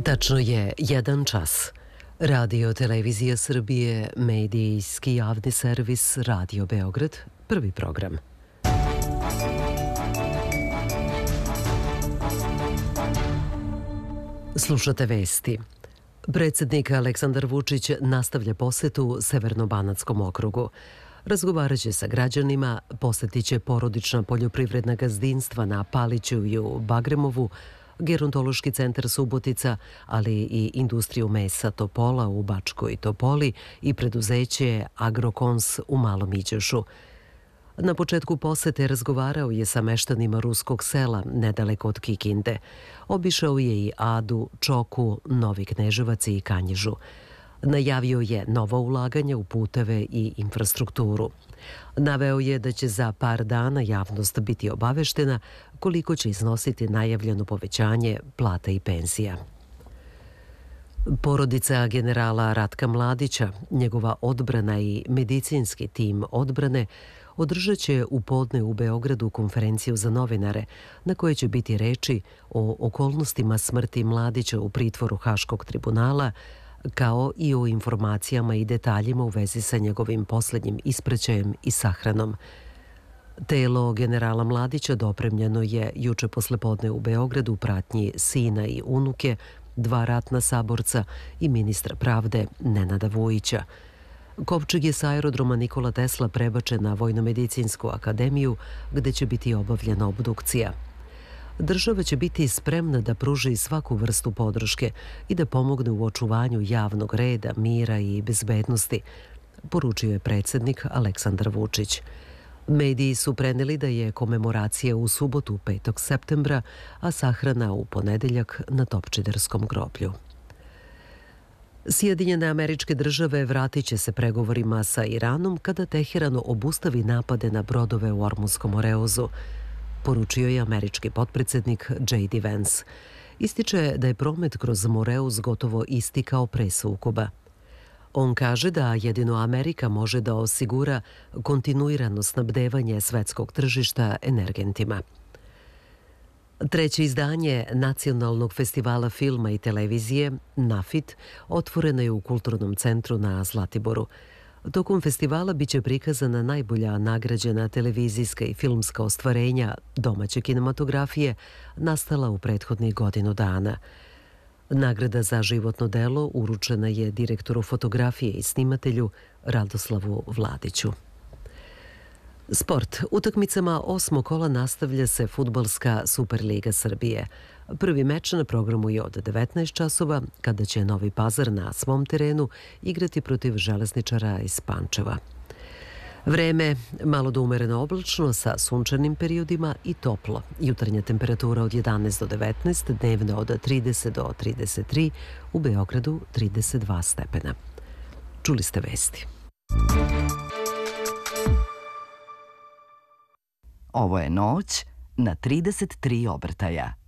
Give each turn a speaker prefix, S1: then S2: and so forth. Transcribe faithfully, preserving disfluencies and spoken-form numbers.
S1: Tačno je jedan čas. Radio Televizija Srbije, medijski javni servis Radio Beograd, prvi program. Slušate vesti. Predsjednik Aleksandar Vučić nastavlja posetu Severnobanatskom okrugu. Razgovarat će sa građanima, posetit će porodična poljoprivredna gazdinstva na Paliću i u Bagremovu, gerontološki centar Subotica, ali i industriju mesa Topola u Bačkoj Topoli i preduzeće Agrokons u Malom Iđošu. Na početku posete razgovarao je sa meštanima ruskog sela, nedaleko od Kikinde. Obišao je i Adu, Čoku, Novi Kneževac i Kanjižu. Najavio je nova ulaganja u puteve i infrastrukturu. Naveo je da će za par dana javnost biti obaveštena koliko će iznositi najavljeno povećanje plata i penzija. Porodica generala Ratka Mladića, njegova odbrana i medicinski tim odbrane održat će u podne u Beogradu konferenciju za novinare na kojoj će biti reči o okolnostima smrti Mladića u pritvoru Haškog tribunala, kao i o informacijama i detaljima u vezi sa njegovim posljednjim ispraćajem i sahranom. Telo generala Mladića dopremljeno je juče poslepodne u Beogradu u pratnji sina i unuke, dva ratna saborca i ministra pravde Nenada Vujića. Kovčeg je sa aerodroma Nikola Tesla prebačen na Vojnomedicinsku akademiju, gde će biti obavljena obdukcija. Država će biti spremna da pruži svaku vrstu podrške i da pomogne u očuvanju javnog reda, mira i bezbednosti, poručio je predsjednik Aleksandar Vučić. Mediji su preneli da je komemoracija u subotu petog septembra, a sahrana u ponedeljak na Topčiderskom groblju. Sjedinjene Američke Države vratit će se pregovorima sa Iranom kada Teheran obustavi napade na brodove u Ormunskom oreozu, poručio je američki potpredsjednik J D Vance. Ističe da je promet kroz Moreuz gotovo isti kao pre sukoba. On kaže da jedino Amerika može da osigura kontinuirano snabdevanje svetskog tržišta energentima. Treće izdanje Nacionalnog festivala filma i televizije, NAFIT, otvoreno je u Kulturnom centru na Zlatiboru. Tokom festivala biće prikazana najbolja nagrađena televizijska i filmska ostvarenja domaće kinematografije nastala u prethodnih godinu dana. Nagrada za životno delo uručena je direktoru fotografije i snimatelju Radoslavu Vladiću. Sport. Utakmicama osmog kola nastavlja se fudbalska Superliga Srbije. Prvi meč na programu je od devetnaest časova, kada će Novi Pazar na svom terenu igrati protiv Železničara iz Pančeva. Vreme malo do umereno oblačno sa sunčanim periodima i toplo. Jutarnja temperatura od jedanaest do devetnaest, dnevna od trideset do trideset tri, u Beogradu trideset dva stepena. Čuli ste vesti.
S2: Ovo je noć na trideset tri obrtaja.